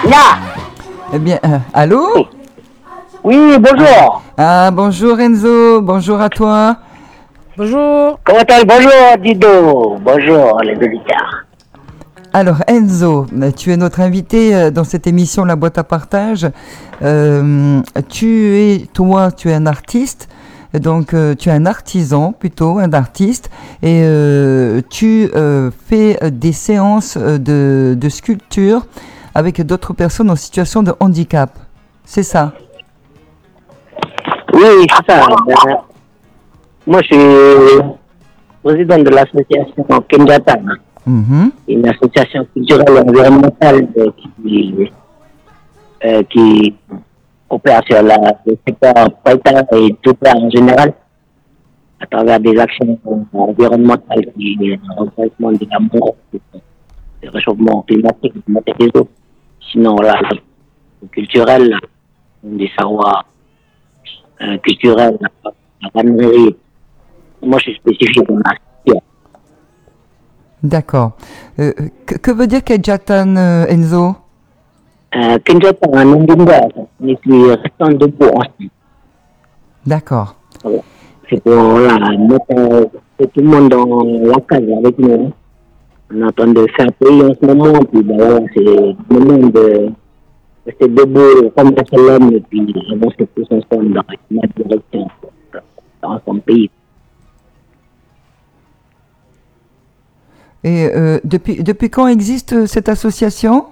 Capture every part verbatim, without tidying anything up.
Là. Eh bien, euh, allô? Oui, bonjour. Ah, bonjour Enzo, bonjour à toi. Bonjour. Comment allez? Bonjour Dido. Bonjour les auditeurs. Alors Enzo, tu es notre invité euh, dans cette émission La Boîte à Partage. Euh, tu es, toi, tu es un artiste. Donc, euh, tu es un artisan, plutôt, un artiste, et euh, tu euh, fais des séances de, de sculpture avec d'autres personnes en situation de handicap. C'est ça? Oui, c'est ça. Ben, moi, je suis président de l'association Kenjatan, Mm-hmm. une association culturelle et environnementale de- qui, euh, qui opère sur la, le secteur Païta et tout ça en général, à travers des actions environnementales qui regroupement de l'amour, le réchauffement climatique, le montée des eaux. Sinon, voilà, le culturel, des savoirs euh, culturels, la, la vannerie. Moi, je suis spécifique dans la culture. D'accord. Euh, que, que veut dire Kejatan, euh, Enzo? Euh, Kenjata, un Ndinga, et puis restant debout ensemble. D'accord. Voilà. C'est pour voilà, mettre euh, tout le monde dans la case avec nous. On est en train de faire payer en ce moment, puis ben, voilà, c'est le moment de rester debout comme des l'homme et puis avancer tous ensemble dans la direction, dans son pays. Et euh, depuis, depuis quand existe euh, cette association?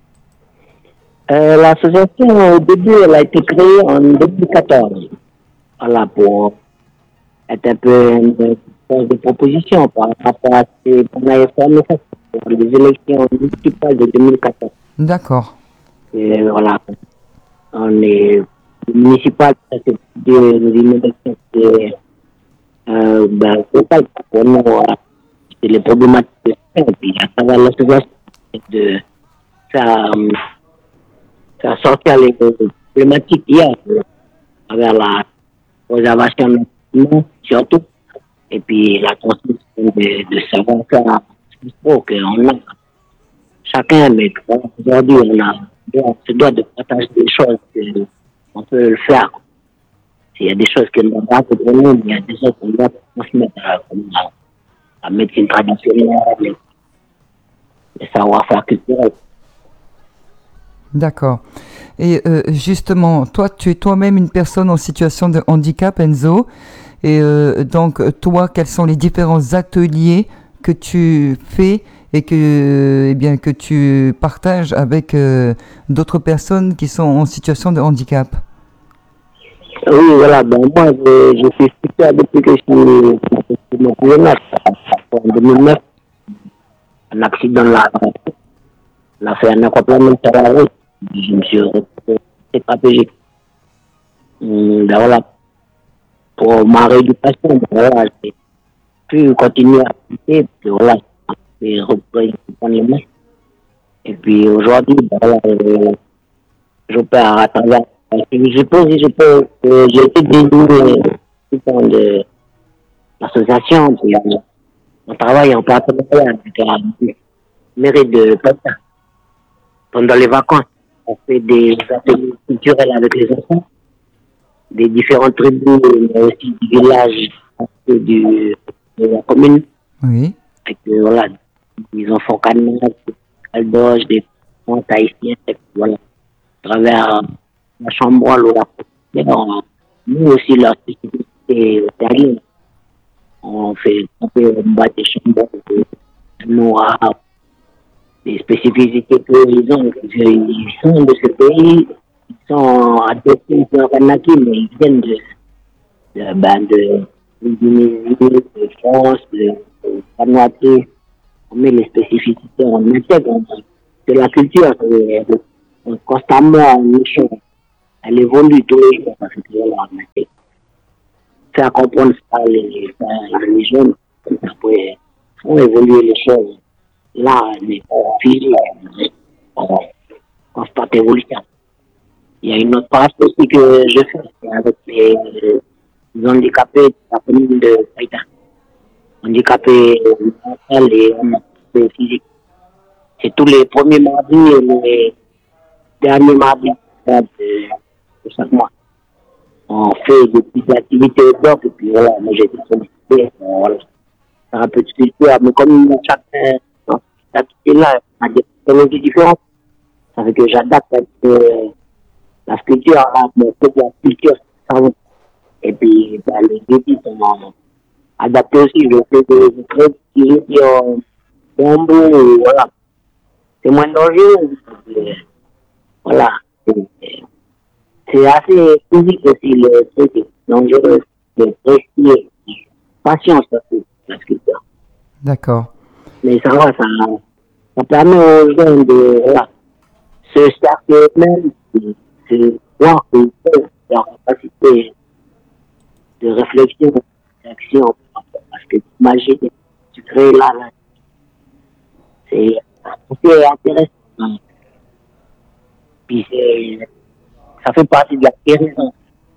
Euh, l'association, au début, elle a été créée en deux mille quatorze. Voilà, pour être un peu une force de proposition par rapport à ce qu'on a formé ça pour les élections municipales de deux mille quatorze. D'accord. Et voilà, on est municipal, ça, c'est des- une élection qui est euh, ben, totale pour nous. Voilà. C'est les problématiques de ça. Et puis, à travers l'association, c'est de faire, euh, faire sortir les problématiques qu'il y a euh, à travers la préservation de l'environnement, surtout, et puis la transmission de, de savoir-faire pour qu'on a chacun, mais aujourd'hui, on a on se doit de partager des choses qu'on peut le faire. Il y a des choses que l'on doit pour nous, mais il y a des choses qu'on doit transmettre à, comme la, la médecine traditionnelle, les, les savoir-faire culturels. D'accord. Et euh, justement, toi, tu es toi-même une personne en situation de handicap, Enzo. Et euh, donc, toi, quels sont les différents ateliers que tu fais et que, eh bien, que tu partages avec euh, d'autres personnes qui sont en situation de handicap? Oui, voilà, ben moi, je, je suis sculpteur depuis que je suis je suis mon plus jeune âge. En deux mille neuf, un accident là, on a fait un accompagnement sur la route. Je me suis retrouvé tétraplégique. Hum, Ben voilà, pour ma rééducation, ben voilà, j'ai pu continuer à appliquer, puis voilà, j'ai repris les mains. Et puis aujourd'hui, ben voilà, euh, j'opère à travers. Je peux, je peux, euh, j'ai été désigné président de l'association, puis euh, on travaille en partenariat avec la mairie de Pata. Pendant les vacances, on fait des ateliers culturels avec les enfants, des différentes tribus, mais aussi du village, du, de la commune, Oui. avec euh, voilà, des enfants canadiens, des caldoches, des enfants haïtiens, et puis voilà, à travers la chambre ou la on- nous aussi, la spécificité italienne, on fait, on fait on bat des chambres noirs, des spécificités qu'ils ont, ils sont de ce pays, ils sont adoptés sur Kanaki, mais ils viennent de, de, ben de, de Tunisie, de France, de, de Vanuatu. On met les spécificités, on intègre, de la culture, et, et, constamment en échange. Elle évolue tous les jours parce que voilà, on essaie de faire comprendre ça les, les jeunes, ça peut font évoluer les choses. Là, les filles, en constante évolution. Il y a une autre partie aussi que je fais, c'est avec les, les handicapés de la commune de Païta. Handicapés mentaux et handicapés physiques. C'est tous les premiers mardis et les dernier mardi de, de chaque mois. On fait des petites activités au bloc, et puis voilà, moi j'ai été sollicité, euh, voilà, faire un peu de sculpture, mais comme chacun, dans cette activité-là, a des technologies différentes, ça fait que j'adapte euh, la sculpture à mon côté de la sculpture, ça, et puis bah, les débits sont adaptés aussi, je fais des des très petits outils en bambou, et voilà, c'est moins dangereux, euh, voilà, c'est c'est assez physique aussi, le truc est dangereux, c'est précis, patience aussi, la sculpture. D'accord. Mais ça va, ça, ça permet aux gens de voilà, se chercher eux-mêmes, de, de voir qu'ils peuvent, leur capacité de réflexion, d'action, parce que t'imagines, tu crées là, là c'est c'est intéressant. Puis c'est, ça fait partie de la guérison.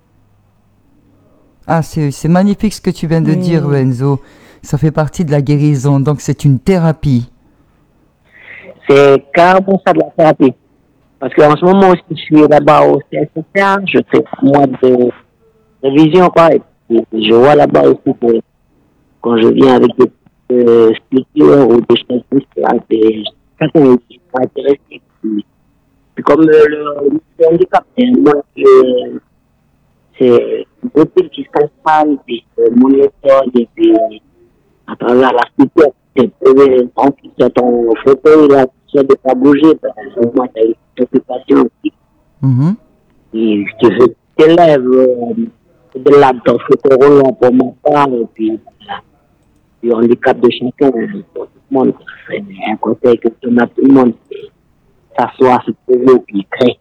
Ah, c'est c'est magnifique ce que tu viens de dire, Oui. Enzo. Ça fait partie de la guérison, donc c'est une thérapie. C'est carrément ça de la thérapie. Parce qu'en ce moment aussi, je suis là-bas au C S S A, je fais un mois de révision, quoi, et puis je vois là-bas aussi que quand je viens avec des euh, structures ou des choses plus, c'est chacun est intéressé. Puis, puis comme euh, le, le handicap, c'est un monde que c'est une beauté qui s'installe, puis c'est mon méthode, et puis à travers la structure, tu es tranquille sur ton fauteuil, là, tu sais de pas bouger, parce que moi, tu as une occupation aussi. Mhm. Et je te t'élèves euh, de là, ton fauteuil roulant pour ma part, et puis le handicap de chacun, pour tout le monde, c'est un conseil que je donne à tout le monde, c'est s'asseoir, se poser, puis créer.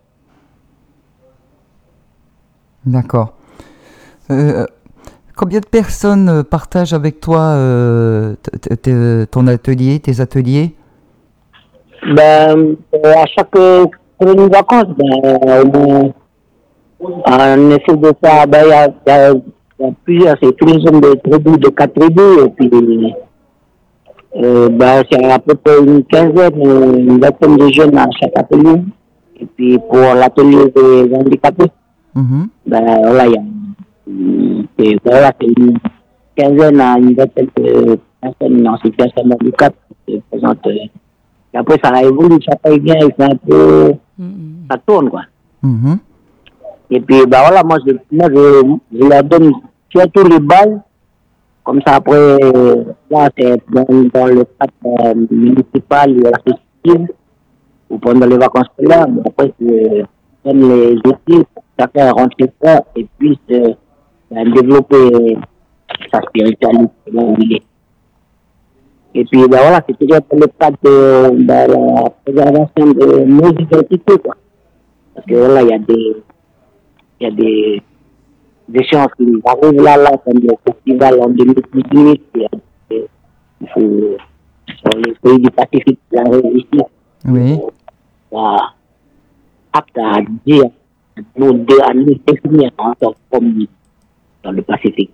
D'accord. Euh, combien de personnes euh, partagent avec toi euh, t- t- ton atelier, tes ateliers? Ben, euh, à chaque euh, colonie de vacances, ben, au moins, on essaie de faire, ben, il y a, il y a- il y a plusieurs, c'est tous les hommes de tribus, de quatre tribus, et puis, euh, ben, c'est à peu près une quinzaine, euh, une vingtaine de jeunes à chaque atelier. Et puis, pour l'atelier des handicapés, Mhm. ben, voilà, il y a, euh, c'est, voilà, c'est une quinzaine à une vingtaine de personnes en situation de handicap qui se présentent. euh, Et après, ça évolue, ça paye bien, et c'est un peu, Mhm. ça tourne, quoi. Mhm. Et puis, ben voilà, moi, je, moi, je, je leur donne surtout les bases. Comme ça, après, euh, là, c'est dans, dans le cadre euh, municipal ou associatif, ou pendant les vacances scolaires. Mais après, je donne les outils pour que chacun rentre chez soi et puisse euh, ben, développer sa spiritualité là où il est. Et puis, ben voilà, c'est toujours dans le cadre de, de la préservation de nos identités, quoi. Parce que voilà, il y a des, il y a des, des chances qui arrivent là, là, comme le festival en deux mille dix-huit, il y a des- il faut, sur les pays du Pacifique, qui arrivent ici, Oui. soit apte à dire, à nous, dé- à nous définir en tant comme dans le Pacifique.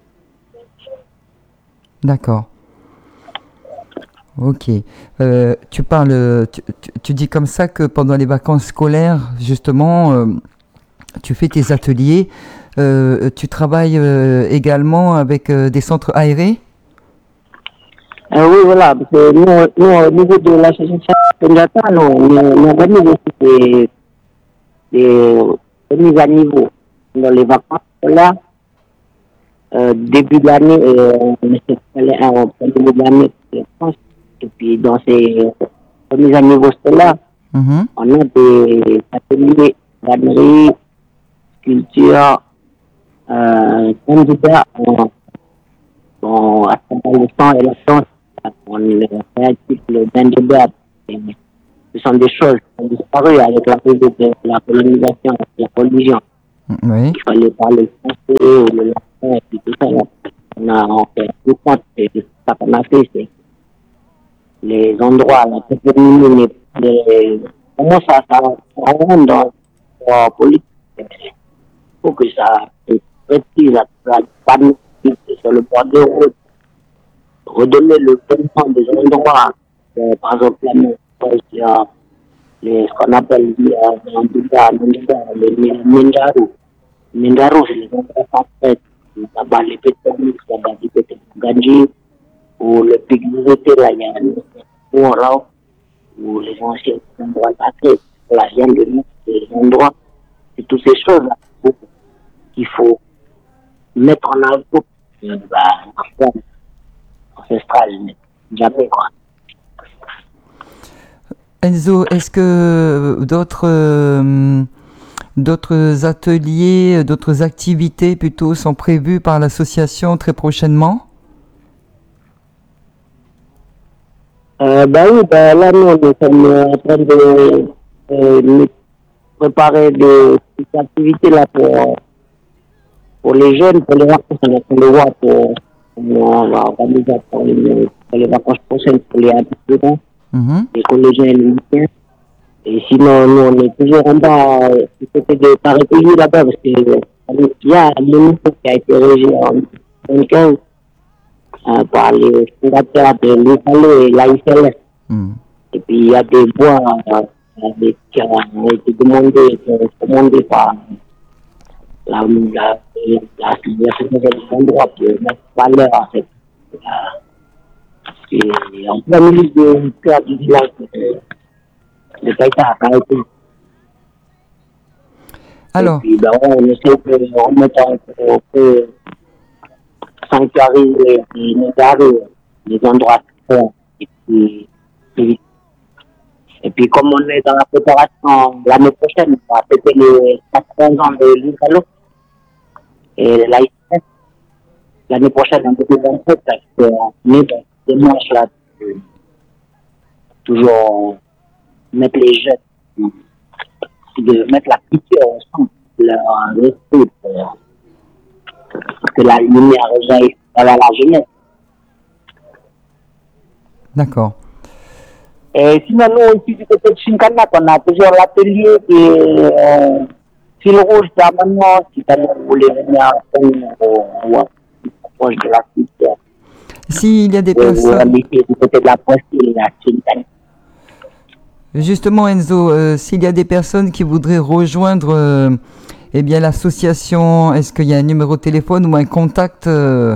D'accord. Ok. Euh, tu parles, tu, tu- tu dis comme ça que pendant les vacances scolaires, justement, euh, tu fais tes ateliers. Euh, tu travailles euh, également avec euh, des centres aérés? Euh, oui, voilà, parce que nous, nous au niveau de l'association Pendata, nous, on on organise aussi des, des remises à niveau dans les vacances scolaires. Euh, début de l'année, euh, on essaie de aller en début de l'année en France. Et puis dans ces remises à niveau scolaires, Mhm. on a des ateliers vannerie, sculpture, euh, candidats en, en, à travers le sang et la science. On les réactive le bain de bain. Ce sont des choses qui ont disparu avec la prise de la colonisation, la religion. Oui. Il fallait parler français ou le latin et puis tout ça. Là. On a en fait tout compte, c'est ça qu'on a fait, c'est les endroits, la toponymie, les, les, comment ça, ça, ça rentre dans la politique. Il faut que ça se précise, la, la panne sur le bord de route, redonner le bon temps des endroits. Euh, par exemple, la même chose, il y a les, ce qu'on appelle euh, en tout cas, les Mindaru. Mindaru, c'est les endroits parfaits. Là-bas, les pétroliers, là-bas, les pétroliers, Ganji, ou le pic du été, là, il y a un endroit où les anciens endroits sacrés, la viande de nous, les endroits, c'est toutes ces choses-là qu'il faut mettre en avant euh, bah, la forme ancestrale, mais jamais quoi. Enzo, est-ce que d'autres euh, d'autres ateliers, d'autres activités plutôt sont prévues par l'association très prochainement? Euh, ben oui, ben là, nous, nous sommes en train de euh, préparer des, des activités là pour, pour les jeunes, pour les vacances, on est en train de voir pour, on va organiser pour les, pour les vacances prochaines pour les habitants, Mm-hmm. les collégiens et les lycéens. Et sinon, nous, on est toujours en bas, euh, du côté de Paris-Pays là-bas, parce qu'il y a un ministre qui a été régi en deux mille quinze euh, par les fondateurs de l'I F A L E et l'A I C L S. Mm. Et puis, il y a des bois euh, des, qui ont été demandés, commandés par la la la la endroit pour mettre valeur à cette. Et en plein milieu du cœur du village de, de Taïta à Kaïti. Alors, Et puis, ben, on essaie de remettre en peu sanctuariser et garder les endroits forts. Et puis, et, et puis, comme on est dans la préparation l'année prochaine, on va fêter les quatre-vingts ans de l'I F A L E et l'A I C S. L'année prochaine, en deux mille vingt-sept, on est dans des manches là, de, toujours mettre les jeunes, de mettre la culture ensemble, leur respect, pour que la lumière rejaillisse à la jeunesse. d'accord. Et sinon, nous, aussi, du côté de Chinkanak, on a toujours l'atelier qui est euh, fil rouge permanent, si vous voulez venir au proche de la culture. S'il y a des Vous personnes, habitez du côté de la Presqu'île, à Chinkanak. justement Enzo, euh, s'il y a des personnes qui voudraient rejoindre euh, eh bien l'association, est-ce qu'il y a un numéro de téléphone ou un contact euh,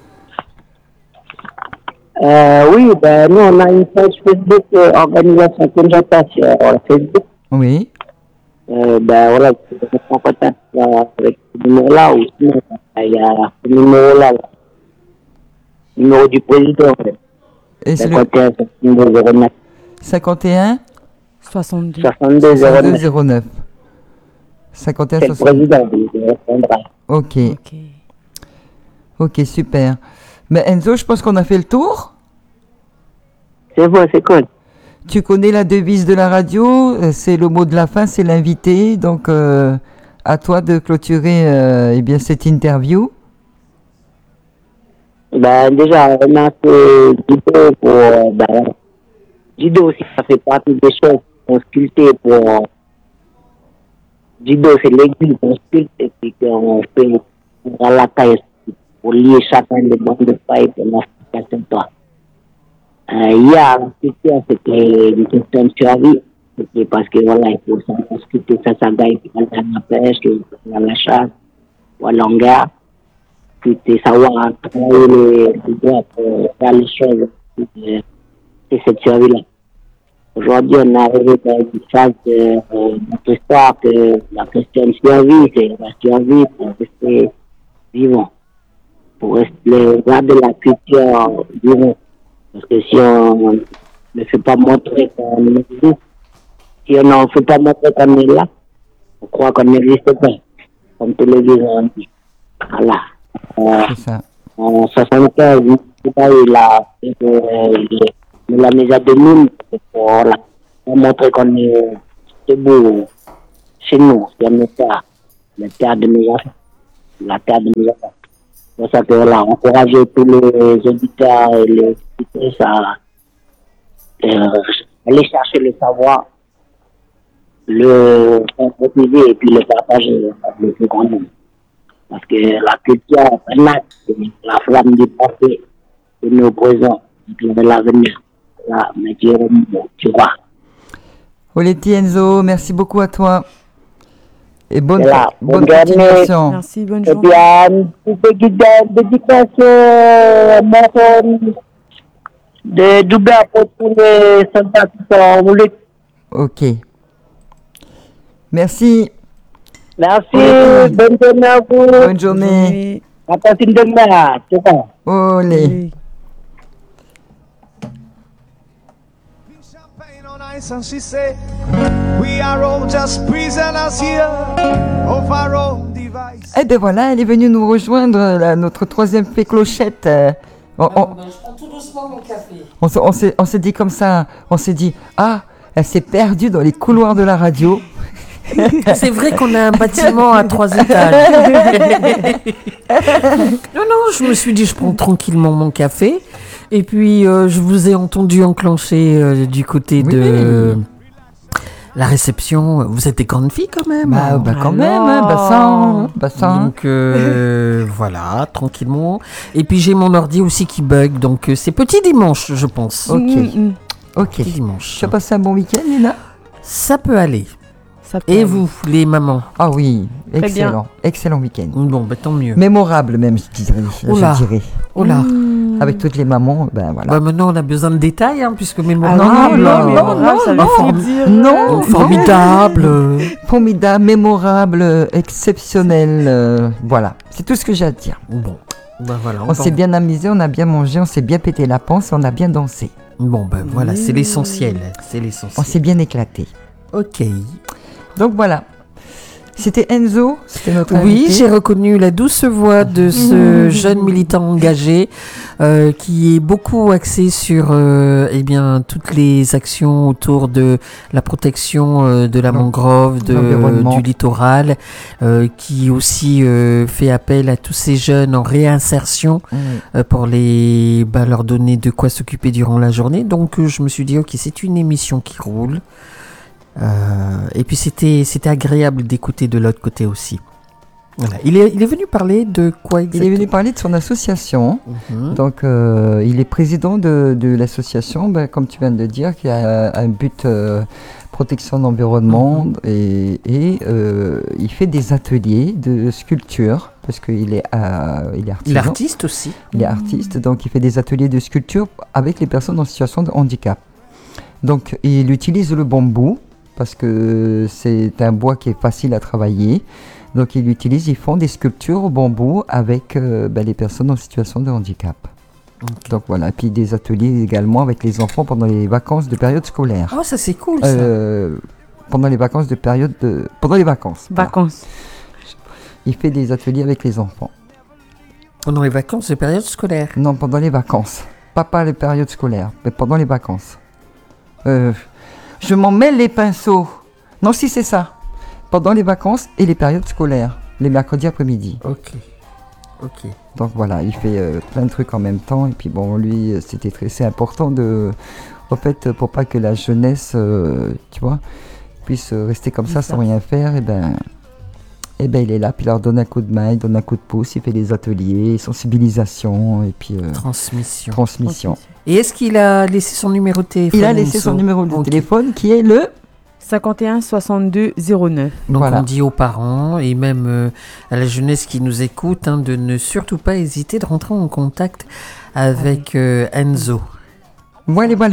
Euh, oui, ben, nous, on a une page Facebook, euh, Organisation Kenjata sur euh, Facebook. Oui. Euh, ben, voilà, vous pouvez être en contact euh, avec ce numéro-là, ou sinon, il y a ce numéro-là, là. Numéro du président, en fait. Et c'est le cinquante et un soixante-deux zéro neuf. cinquante et un soixante-deux. soixante-deux zéro soixante-deux neuf. zéro neuf. cinquante et un C'est le soixante-deux. président, il répondra. Ok, Ok. ok, super. Mais Enzo, je pense qu'on a fait le tour. C'est bon, c'est cool. Tu connais la devise de la radio, euh, c'est le mot de la fin, c'est l'invité. Donc, euh, à toi de clôturer euh, eh bien, cette interview. Ben, déjà, on remercie Dido pour, euh, ben, Dido aussi, ça fait partie des choses qu'on sculpte pour, Dido, c'est l'église qu'on sculpte et puis qu'on fait dans la taille pour lier chacun des bandes de paille pour l'application de toi. Euh, il y a la question, c'était une question de survie. C'était parce que voilà, il faut savoir sculpter ça, ça gagne, il faut aller à la pêche, il faut aller à la chasse, ou à l'hangar. Puis c'est savoir travailler les, les doigts pour faire les choses. C'est cette survie-là. Aujourd'hui, on est arrivé dans une phase de euh, notre histoire que la question de survie, c'est la survie pour rester vivant, pour rester, garder la culture vivante. Parce que si on ne fait pas montrer qu'on existe, si on ne fait pas montrer qu'on est là, on croit qu'on n'existe pas, comme tous les gens dit. Voilà. Euh, C'est ça. en soixante-quinze, il a fait de la mise à deux mille pour, voilà, pour montrer qu'on est debout chez nous, sur notre terre, la terre de nos enfants, la terre de nos enfants. C'est pour ça que voilà, encourager tous les auditeurs et les auditeurs à euh, aller chercher le savoir, le concrétiser et puis le partager avec le plus grand nombre. Parce que la culture, c'est la flamme du passé, de nos présents, de l'avenir. Là, mais tu, tu vois. Oletti Enzo, merci beaucoup à toi. Et bonne, Voilà, bonne bonne journée. continuation. Merci, bonne Et journée. bien, petite dédicace à ma femme de doubler pour tous les soldats qui sont en route. Ok. Merci. Merci, Oui. bonne journée à vous. Bonne journée. À partir de demain, c'est ça. Olé. Oui. Champagne on ice and she said, we are all just prisoners here of our own device. Eh ben voilà, elle est venue nous rejoindre, là, notre troisième fée clochette. euh, on, on- Je prends tout doucement mon café. on s'est- on s'est on s'est dit comme ça, on s'est dit, ah, elle s'est perdue dans les couloirs de la radio. C'est vrai qu'on a un bâtiment à trois étages. Non, non, je me suis dit, je prends tranquillement mon café. Et puis, euh, je vous ai entendu enclencher euh, du côté Oui. de la réception. Vous êtes des grandes filles quand même. Bah, bah quand Alors. même, hein, Bassan, Bassan. Donc euh, voilà, tranquillement. Et puis j'ai mon ordi aussi qui bug, donc euh, c'est petit dimanche, je pense. Ok. Mm, mm. Ok. Petit dimanche. Tu as passé un bon week-end, Léna? Ça peut aller. Ça peut Et aller. vous, les mamans? Ah oui, Très bien. excellent, excellent week-end. Bon, bah tant mieux. Mémorable même, je dirais. je Oula. dirais. Oh là. Mm. Avec toutes les mamans, ben voilà. Bah maintenant on a besoin de détails, hein, puisque Ah mémorable. non, oui, non, mais non, moral, non, ça veut non. tout dire. Non. Oh, formidable. euh. Formidable, mémorable, euh, exceptionnel, euh, voilà. C'est tout ce que j'ai à te dire. Bon, bah voilà. On s'est bien amusé, on a bien mangé, on s'est bien pété la panse, on a bien dansé. Bon, ben voilà, c'est Mmh. l'essentiel. C'est On l'essentiel. s'est bien éclaté. Ok. Donc voilà. C'était Enzo, c'était notre Oui, invité. j'ai reconnu la douce voix de ce jeune militant engagé euh, qui est beaucoup axé sur euh, eh bien, toutes les actions autour de la protection euh, de la Non. mangrove, de, L'environnement. du littoral, euh, qui aussi euh, fait appel à tous ces jeunes en réinsertion Mmh. euh, pour les, bah, leur donner de quoi s'occuper durant la journée. Donc euh, je me suis dit, ok, c'est une émission qui roule. Euh, et puis c'était c'était agréable d'écouter de l'autre côté aussi. Voilà. Il est, il est venu parler de quoi Il exactement? est venu parler de son association. Mhm. Donc, euh, il est président de, de l'association, ben, comme tu viens de le dire, qui a un but euh, protection de l'environnement Mhm. et, et, euh, il fait des ateliers de sculpture parce qu'il est, euh, il est artisan. L'artiste aussi. Il est artiste, donc il fait des ateliers de sculpture avec les personnes en situation de handicap. Donc, il utilise le bambou parce que c'est un bois qui est facile à travailler. Donc, ils l'utilisent, ils font des sculptures au bambou avec euh, ben, les personnes en situation de handicap. Ok. Donc voilà, puis des ateliers également avec les enfants pendant les vacances de période scolaire. Oh, ça c'est cool ça. Euh, pendant les vacances de période de... Pendant les vacances. voilà. Vacances. Il fait des ateliers avec les enfants. Pendant les vacances de période scolaire. Non, pendant les vacances. Pas pas les périodes scolaires, mais pendant les vacances. Euh, je m'en mêle les pinceaux. Non, si c'est ça. Pendant les vacances et les périodes scolaires, les mercredis après-midi. Ok. Ok. Donc voilà, il fait euh, plein de trucs en même temps. Et puis bon, lui, euh, c'était très, c'est important de, en fait, pour pas que la jeunesse, euh, tu vois, puisse euh, rester comme ça C'est sans ça. rien faire. Et ben, et ben, il est là, puis il leur donne un coup de main, il donne un coup de pouce, il fait des ateliers, sensibilisation et puis euh, Transmission. transmission. Et est-ce qu'il a laissé son numéro de téléphone? Il a laissé Enzo son numéro de Ok. téléphone qui est le. cinquante et un soixante-deux zéro neuf. Donc Voilà. on dit aux parents et même euh, à la jeunesse qui nous écoute hein, de ne surtout pas hésiter de rentrer en contact avec euh, Enzo. Voilà, voilà.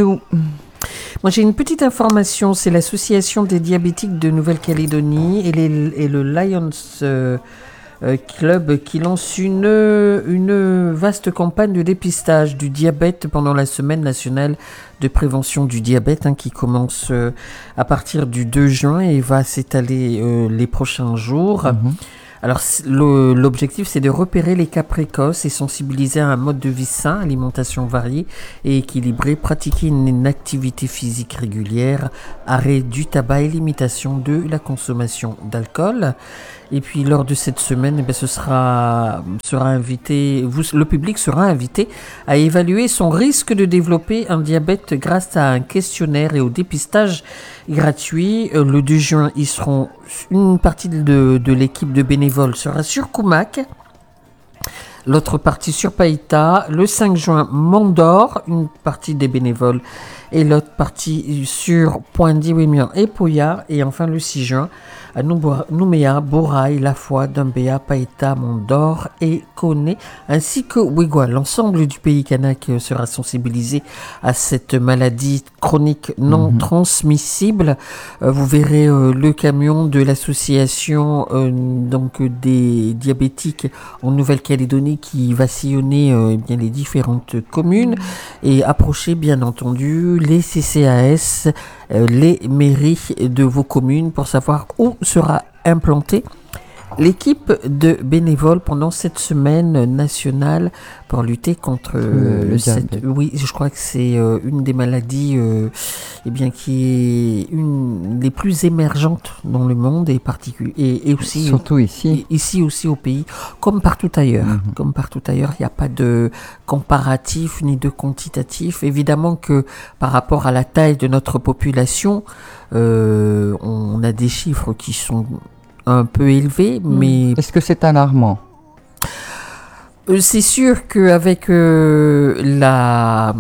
Moi j'ai une petite information, c'est l'association des diabétiques de Nouvelle-Calédonie et, les- et le Lions euh, euh, Club qui lance une, une vaste campagne de dépistage du diabète pendant la semaine nationale de prévention du diabète hein, qui commence euh, à partir du deux juin et va s'étaler euh, les prochains jours. Mhm. Alors, c- le- l'objectif, c'est de repérer les cas précoces et sensibiliser à un mode de vie sain, alimentation variée et équilibrée, pratiquer une, une activité physique régulière, arrêt du tabac et limitation de la consommation d'alcool. Et puis, lors de cette semaine, eh bien, ce sera, sera invité, vous, le public sera invité à évaluer son risque de développer un diabète grâce à un questionnaire et au dépistage gratuit. Euh, Le deux juin, ils seront, une partie de, de l'équipe de bénévoles sera sur Koumak, l'autre partie sur Païta. Le cinq juin, Mandor, une partie des bénévoles et l'autre partie sur Poindie, Wémian et Poya. Et enfin le six juin, à Nouméa, Borail, La Foi, Dumbéa, Païta, Mondor et Koné, ainsi que Ouégoua. L'ensemble du pays kanak sera sensibilisé à cette maladie chronique non mmh. transmissible. Euh, vous verrez euh, le camion de l'association euh, donc des diabétiques en Nouvelle-Calédonie qui va sillonner euh, eh bien, les différentes communes mmh. et approcher bien entendu les C C A S, euh, les mairies de vos communes pour savoir où sera implantée l'équipe de bénévoles pendant cette semaine nationale pour lutter contre euh, le cette, diabète. Oui, je crois que c'est euh, une des maladies euh, eh bien, qui est une des plus émergentes dans le monde et, particu- et, et aussi surtout ici. ici aussi au pays, comme partout ailleurs. Mm-hmm. Comme partout ailleurs, il n'y a pas de comparatif ni de quantitatif. Évidemment que par rapport à la taille de notre population, euh, on a des chiffres qui sont un peu élevé, mais... Est-ce que c'est alarmant ? euh, C'est sûr qu'avec euh, la,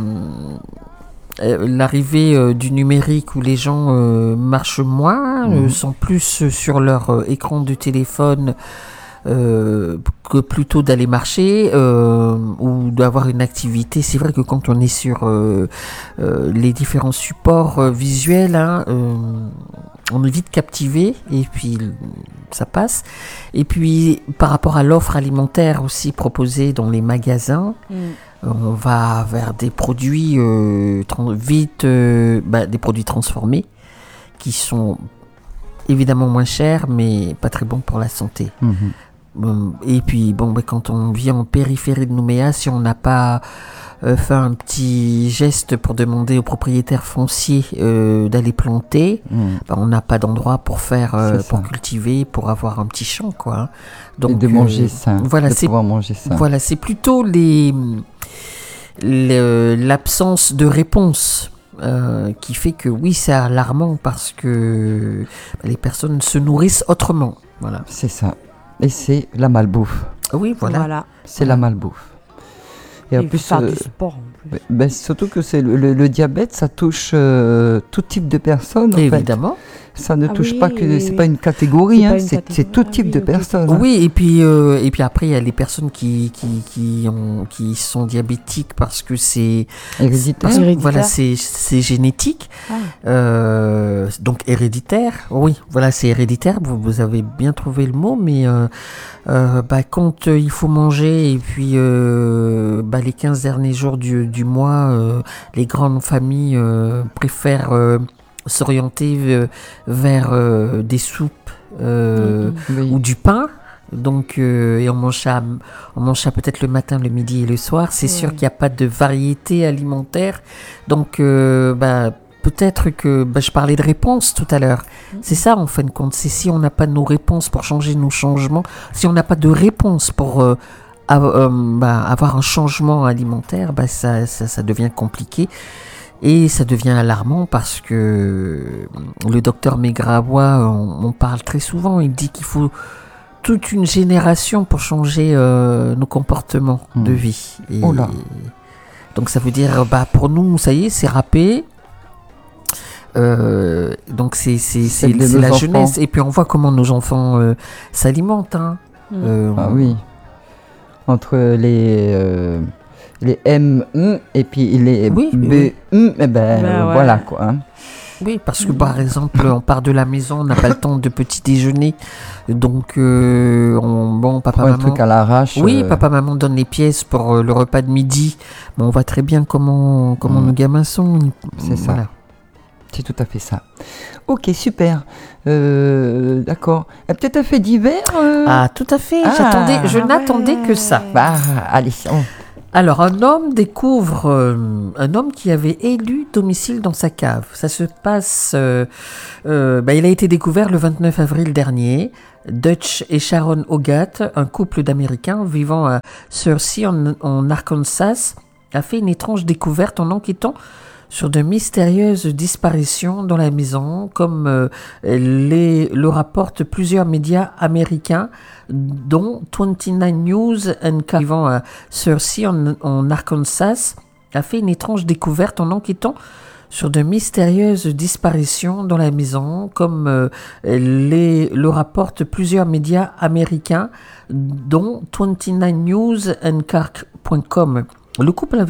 euh, l'arrivée euh, du numérique où les gens euh, marchent moins, mmh. euh, sont plus sur leur euh, écran de téléphone euh, que plutôt d'aller marcher euh, ou d'avoir une activité. C'est vrai que quand on est sur euh, euh, les différents supports euh, visuels, hein, euh, on est vite captivé et puis ça passe. Et puis par rapport à l'offre alimentaire aussi proposée dans les magasins, mmh. on va vers des produits euh, tra- vite, euh, bah, des produits transformés qui sont évidemment moins chers mais pas très bons pour la santé. Mmh. Et puis bon, bah, quand on vit en périphérie de Nouméa, si on n'a pas euh, fait un petit geste pour demander aux propriétaires fonciers euh, d'aller planter, mmh. bah, on n'a pas d'endroit pour faire, euh, pour cultiver, pour avoir un petit champ, quoi. Donc, et de manger euh, sain. Voilà, de c'est pouvoir manger sain. Voilà, c'est plutôt les, les l'absence de réponse. Euh, qui fait que oui, c'est alarmant parce que bah, les personnes se nourrissent autrement. Voilà. C'est ça. Et c'est la malbouffe. Oui, voilà. voilà. C'est voilà. la malbouffe. Et, et en plus, faire euh, du sport. En plus. Ben, surtout que c'est le, le, le diabète, ça touche euh, tout type de personnes. En Évidemment. Fait. Ça ne ah touche oui, pas que oui, c'est oui. pas une catégorie, c'est, hein, pas une c'est, catégorie. c'est tout ah, type oui, de okay. personnes. Hein. Oui, et puis euh, et puis après il y a les personnes qui qui qui ont qui sont diabétiques parce que c'est héréditaire. Parce, héréditaire. Voilà, c'est c'est génétique. Ah. Euh, donc héréditaire. Oui, voilà, c'est héréditaire. Vous vous avez bien trouvé le mot, mais euh, euh, bah quand euh, il faut manger et puis euh, bah les quinze derniers jours du du mois, euh, les grandes familles euh, préfèrent euh, s'orienter euh, vers euh, des soupes euh, oui. ou du pain. Donc, euh, et on mange ça, on mange ça peut-être le matin, le midi et le soir. C'est oui. sûr qu'il n'y a pas de variété alimentaire. Donc, euh, bah, peut-être que bah, je parlais de réponses tout à l'heure. Mm-hmm. C'est ça, en fin de compte. C'est si on n'a pas nos réponses pour changer nos changements, si on n'a pas de réponse pour euh, avoir, euh, bah, avoir un changement alimentaire, bah, ça, ça, ça devient compliqué. Et ça devient alarmant parce que le docteur Megrawa, on, on parle très souvent, il dit qu'il faut toute une génération pour changer euh, nos comportements mmh. de vie. Et oh là. Donc ça veut dire, bah, pour nous, ça y est, c'est râpé. Euh, donc c'est, c'est, c'est, c'est, c'est la enfants. Jeunesse. Et puis on voit comment nos enfants euh, s'alimentent. Hein. Mmh. Euh, ah oui. Entre les... Euh... les M et puis les oui, B, oui. eh ben, ben ouais. voilà quoi. Hein. Oui, parce que par exemple, on part de la maison, on n'a pas le temps de petit déjeuner, donc euh, on, bon, papa Prends maman. Un truc à l'arrache. Oui, euh... papa maman donne les pièces pour euh, le repas de midi. Mais on voit très bien comment comment mmh. nos gamins sont. C'est voilà. ça. C'est tout à fait ça. Ok, super. Euh, d'accord. Et peut-être un fait divers. Euh... Ah, tout à fait. Ah, J'attendais, je ah n'attendais ouais. que ça. Bah, allez. On... Alors, un homme découvre euh, un homme qui avait élu domicile dans sa cave. Ça se passe... Euh, euh, bah, il a été découvert le vingt-neuf avril dernier. Dutch et Sharon Hogatt, un couple d'Américains vivant à Searcy en, en Arkansas, a fait une étrange découverte en enquêtant sur de mystérieuses disparitions dans la maison, comme euh, les, le rapportent plusieurs médias américains, dont vingt-neuf News and vivant à Searcy en, en Arkansas, a fait une étrange découverte en enquêtant sur de mystérieuses disparitions dans la maison, comme euh, les, le rapportent plusieurs médias américains, dont vingt-neuf news and car point com. Le couple avait